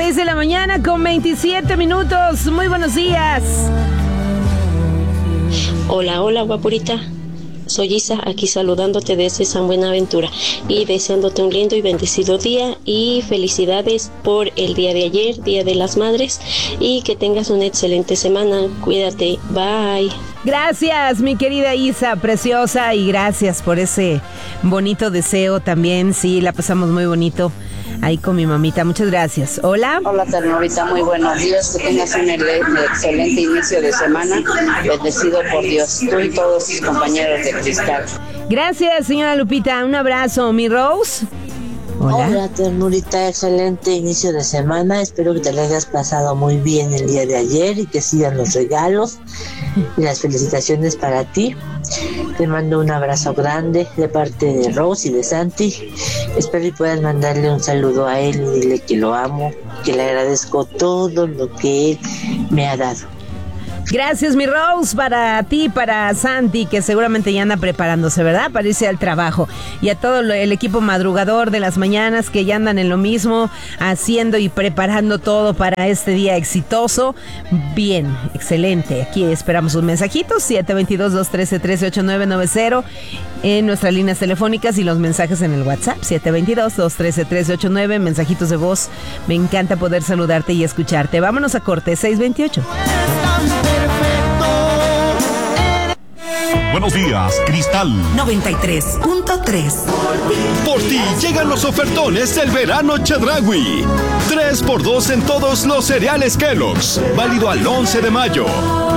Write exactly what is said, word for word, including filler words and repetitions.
seis de la mañana con veintisiete minutos. Muy buenos días. Hola, hola, guapurita. Soy Isa, aquí saludándote desde San Buenaventura y deseándote un lindo y bendecido día y felicidades por el día de ayer, Día de las Madres, y que tengas una excelente semana. Cuídate, bye. Gracias, mi querida Isa, preciosa, y gracias por ese bonito deseo también. Sí, la pasamos muy bonito ahí con mi mamita. Muchas gracias. Hola. Hola, ternurita, muy buenos días. Que tengas un excelente inicio de semana. Bendecido por Dios, tú y todos tus compañeros de Cristal. Gracias, señora Lupita. Un abrazo, mi Rose. Hola. Hola, ternurita, excelente inicio de semana. Espero que te lo hayas pasado muy bien el día de ayer y que sigan los regalos y las felicitaciones para ti. Te mando un abrazo grande de parte de Rose y de Santi. Espero que puedas mandarle un saludo a él y dile que lo amo, que le agradezco todo lo que él me ha dado. Gracias, mi Rose, para ti, para Santi, que seguramente ya anda preparándose, ¿verdad? Para irse al trabajo. Y a todo el equipo madrugador de las mañanas que ya andan en lo mismo, haciendo y preparando todo para este día exitoso. Bien, excelente. Aquí esperamos sus mensajitos, siete dos dos, dos uno tres, uno tres ocho nueve nueve cero en nuestras líneas telefónicas y los mensajes en el WhatsApp, siete dos dos, dos uno tres, uno tres ocho nueve, mensajitos de voz. Me encanta poder saludarte y escucharte. Vámonos a corte, seis veintiocho. Buenos días, Cristal noventa y tres punto tres. Por ti llegan los ofertones del verano Chedraui. tres por dos en todos los cereales Kellogg's. Válido al once de mayo.